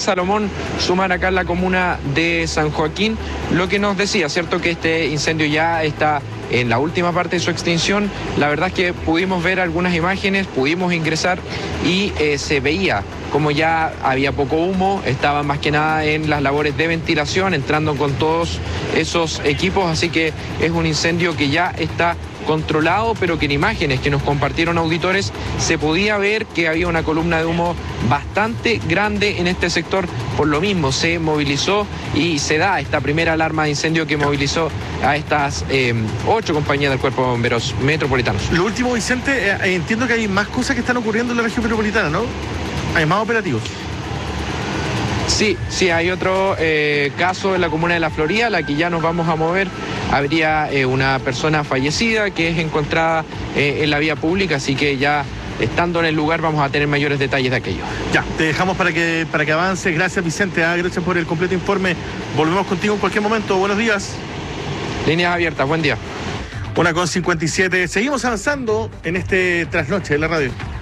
Salomón Sumar acá en la comuna de San Joaquín, lo que nos decía, ¿cierto?, que este incendio ya está en la última parte de su extinción. La verdad es que pudimos ver algunas imágenes, pudimos ingresar y se veía como ya había poco humo, estaban más que nada en las labores de ventilación, entrando con todos esos equipos, así que es un incendio que ya está controlado, pero que en imágenes que nos compartieron auditores se podía ver que había una columna de humo bastante grande en este sector. Por lo mismo se movilizó y se da esta primera alarma de incendio que movilizó a estas 8 compañías del Cuerpo de Bomberos Metropolitanos. Lo último, Vicente, entiendo que hay más cosas que están ocurriendo en la región metropolitana, ¿no? Hay más operativos. Sí, hay otro caso en la comuna de La Florida, a la que ya nos vamos a mover. Habría una persona fallecida que es encontrada en la vía pública, así que ya estando en el lugar vamos a tener mayores detalles de aquello. Ya, te dejamos para que avances. Gracias, Vicente. Gracias por el completo informe. Volvemos contigo en cualquier momento. Buenos días. Líneas abiertas, buen día. 1:57. Seguimos avanzando en este trasnoche de la radio.